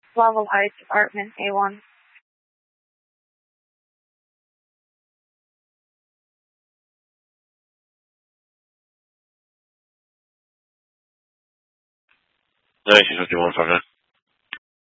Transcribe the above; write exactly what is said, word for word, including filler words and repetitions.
Level Heights, apartment A one. nineteen fifty-one, Falcon.